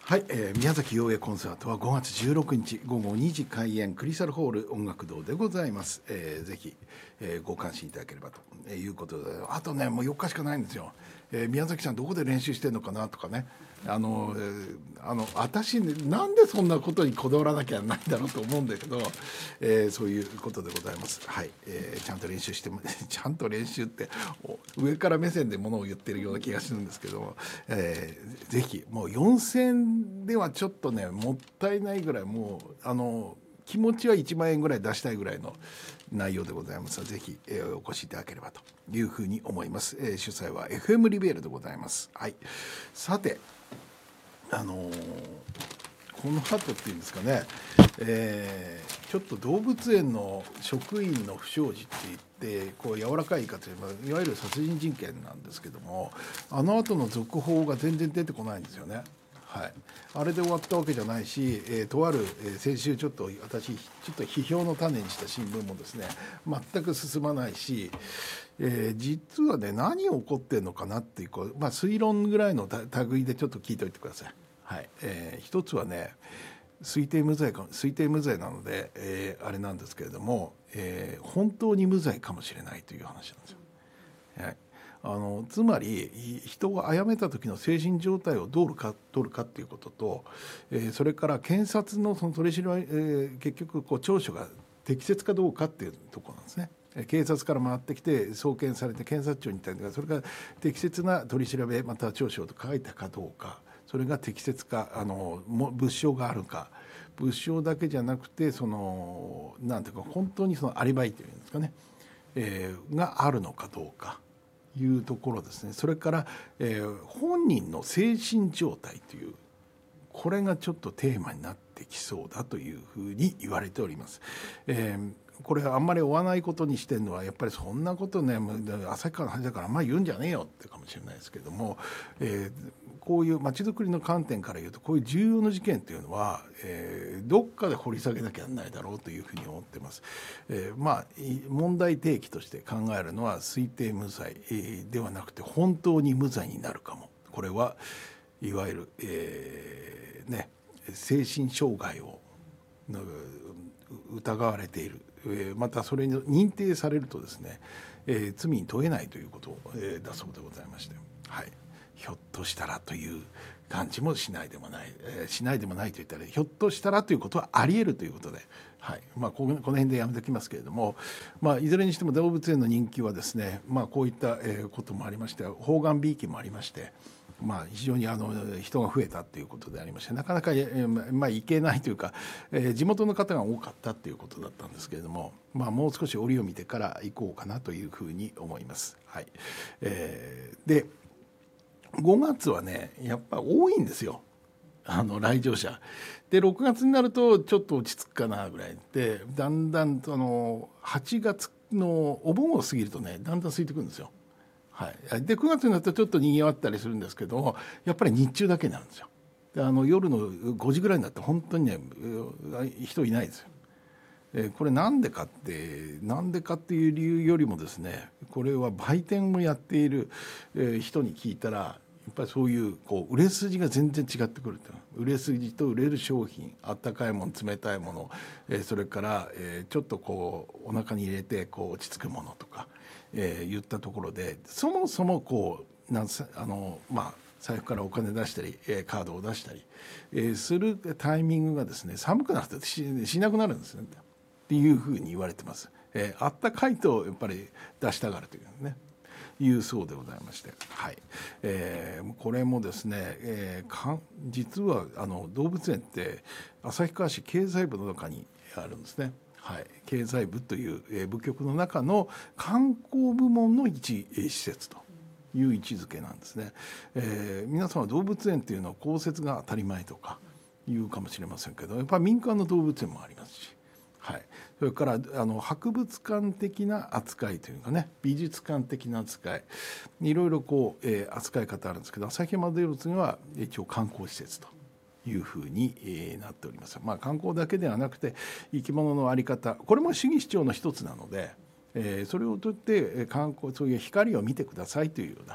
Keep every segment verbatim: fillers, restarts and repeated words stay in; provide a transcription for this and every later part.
はい、えー、宮崎洋栄コンサートはごがつじゅうろくにちごごにじ開演、クリスタルホール音楽堂でございます。えー、ぜひ、えー、ご関心いただければということで、あとねもうよっかしかないんですよ。えー、宮崎さんどこで練習してるのかなとかね、あの、えー、あの私なんでそんなことにこだわらなきゃないんだろうと思うんだけど、えー、そういうことでございます。はい、えー、ちゃんと練習してもちゃんと練習って上から目線でものを言ってるような気がするんですけども、えー、ぜひもうよんせんではちょっとねもったいないぐらい、もうあの気持ちはいちまんえんぐらい出したいぐらいの内容でございますので、ぜひ、えー、お越しいただければというふうに思います。えー、主催は エフエム リベールでございます。はい、さてあのー、この後っていうんですかね、えー、ちょっと動物園の職員の不祥事って言ってこう柔らかい言い方でいわゆる殺人事件なんですけども、あの後の続報が全然出てこないんですよね。はい、あれで終わったわけじゃないし、えー、とある、えー、先週ちょっと私ちょっと批評の種にした新聞もですね全く進まないし、えー、実はね何起こってんのかなっていう、こう、まあ、推論ぐらいの類でちょっと聞いておいてください。はい、えー、一つはね推定無罪か推定無罪なので、えー、あれなんですけれども、えー、本当に無罪かもしれないという話なんですよ。はい、あのつまり人が殺めた時の精神状態をどうか取るかっていうことと、えー、それから検察のその取り調べ、えー、結局こう聴取が適切かどうかっていうところなんですね。警察から回ってきて送検されて検察庁に行ったりとか、それから適切な取り調べまたは聴取を書いたかどうか、それが適切か、あの物証があるか、物証だけじゃなくてそのなんていうか本当にそのアリバイというんですかね、えー、があるのかどうかいうところですね。それから、えー、本人の精神状態という、これがちょっとテーマになってきそうだというふうに言われております。えーこれあんまり追わないことにしてるのはやっぱりそんなことね旭川の話だからあんまり言うんじゃねえよってかもしれないですけども、えー、こういうまちづくりの観点から言うとこういう重要な事件というのは、えー、どっかで掘り下げなきゃならないだろうというふうに思ってます。えー、まあ問題提起として考えるのは推定無罪、えー、ではなくて本当に無罪になるかも。これはいわゆる、えーね、精神障害を疑われている、またそれに認定されるとですね、えー、罪に問えないということ、えー、だそうでございまして、はい、ひょっとしたらという感じもしないでもない、えー、しないでもないといったらひょっとしたらということはあり得るということで、はい、まあ、この辺でやめておきますけれども、まあ、いずれにしても動物園の人気はですね、まあ、こういったこともありまして、方眼びいきもありまして、まあ、非常にあの人が増えたということでありまして、なかなか、まあ、行けないというか、えー、地元の方が多かったということだったんですけれども、まあ、もう少し折を見てから行こうかなというふうに思います。はい、えー、でごがつはねやっぱ多いんですよ、あの来場者で。ろくがつになるとちょっと落ち着くかなぐらいで、だんだんあのはちがつのお盆を過ぎるとねだんだん空いてくるんですよ。はい、でくがつになるとちょっとにぎわったりするんですけど、やっぱり日中だけになるんですよ。であの夜のごじぐらいになって本当にね人いないですよ。えこれなんでかってなんでかっていう理由よりもですね、これは売店をやっている人に聞いたらやっぱりそういうこう売れ筋が全然違ってくると。売れ筋と売れる商品、あったかいもの冷たいもの、えそれから、えちょっとこうお腹に入れてこう落ち着くものとか、えー、言ったところで、そもそもこうなんあの、まあ、財布からお金出したり、えー、カードを出したり、えー、するタイミングがですね寒くなってし、しなくなるんですねっていうふうに言われてます。えー、あったかいとやっぱり出したがるというねいうそうでございまして、はい、えー、これもですね、えー、か実はあの動物園って旭川市経済部の中にあるんですね。はい、経済部という、えー、部局の中の観光部門の一、えー、施設という位置づけなんですね。えー、皆さんは動物園というのは公設が当たり前とか言うかもしれませんけど、やっぱり民間の動物園もありますし、はい、それからあの博物館的な扱いというかね、美術館的な扱い、いろいろこう、えー、扱い方あるんですけど、旭山動物園は一応観光施設というふうに、えー、なっております。まあ、観光だけではなくて生き物の在り方、これも主義主張の一つなので、えー、それをとって観光そういう光を見てくださいというような、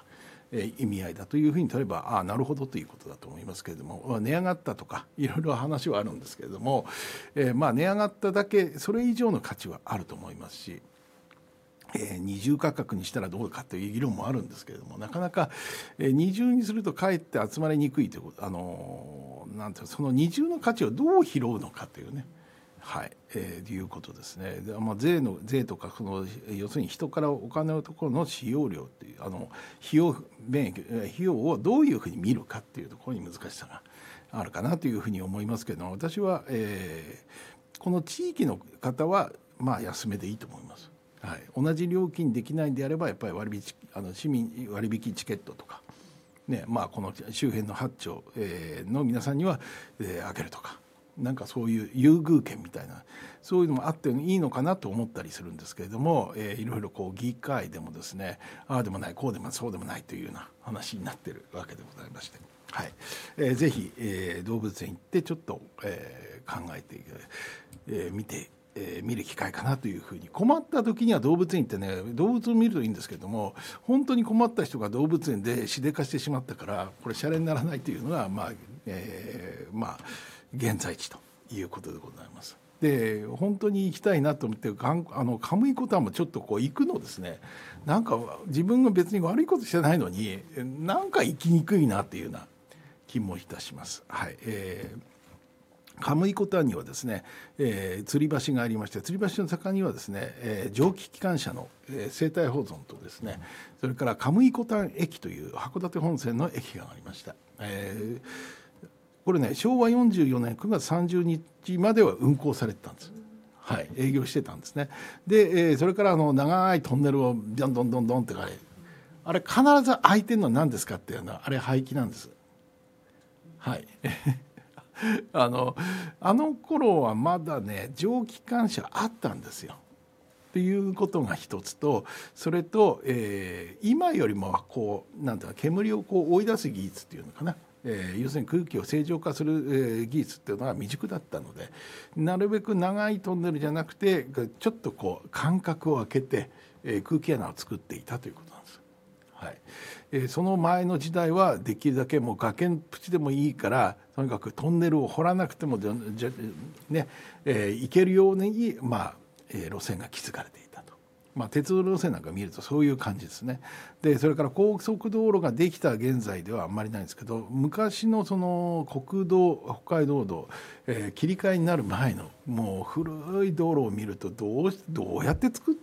えー、意味合いだというふうに取れば、ああなるほどということだと思いますけれども、まあ、値上がったとかいろいろ話はあるんですけれども、えー、まあ値上がっただけそれ以上の価値はあると思いますし、えー、二重価格にしたらどうかという議論もあるんですけれども、なかなか、えー、二重にするとかえって集まりにくいということ、あのー、なんていうその二重の価値をどう拾うのかというね、はい、えー、いうことですね。で、まあ、税の税とかその要するに人からお金のところの使用量っていうあの費用便費用をどういうふうに見るかっていうところに難しさがあるかなというふうに思いますけども、私は、えー、この地域の方はまあ安めでいいと思います。はい、同じ料金できないんであればやっぱり割引あの市民割引チケットとか、ね、まあ、この周辺のはち町、えー、の皆さんには、えー、あげるとか。なんかそういう優遇券みたいなそういうのもあっていいのかなと思ったりするんですけれども、えー、いろいろこう議会でもですね、ああでもないこうでもそうでもないというような話になっているわけでございまして、はい、えー、ぜひ、えー、動物園行ってちょっと、えー、考えて、えー、見てえー、見る機会かなというふうに。困った時には動物園行ってね動物を見るといいんですけども、本当に困った人が動物園でしでかしてしまったからこれシャレにならないというのがまあ、えー、まあ現在地ということでございます。で本当に行きたいなと思ってあのカムイコタンもちょっとこう行くのですね、なんか自分が別に悪いことしてないのになんか行きにくいなっていうような気もいたします。はい、えーカムイコタンにはですね、えー、吊り橋がありまして、吊り橋の坂にはですね、えー、蒸気機関車の、えー、生態保存とですね、それからカムイコタン駅という函館本線の駅がありました。えー、これねしょうわよんじゅうよねんくがつさんじゅうにちまでは運行されてたんです。はい、営業してたんですね。で、えー、それからあの長いトンネルをどんどんどんどんってあれあれ必ず空いてるのは何ですかっていうのはあれ排気なんです。はいあのあの頃はまだね蒸気機関車あったんですよ。っていうことが一つと、それと、えー、今よりもこうなんていうか煙をこう追い出す技術っていうのかな、えー、要するに空気を正常化する、えー、技術っていうのは未熟だったので、なるべく長いトンネルじゃなくてちょっとこう間隔を空けて、えー、空気穴を作っていたということなんです。はい、えー、その前の時代はできるだけもう崖っぷちでもいいからとにかくトンネルを掘らなくてもじゃじゃ、ねえー、行けるように、まあえー、路線が築かれていたと、まあ、鉄道路線なんか見るとそういう感じですね。でそれから高速道路ができた現在ではあんまりないんですけど、昔のその国道北海道道、えー、切り替えになる前のもう古い道路を見るとどうどうやって作っ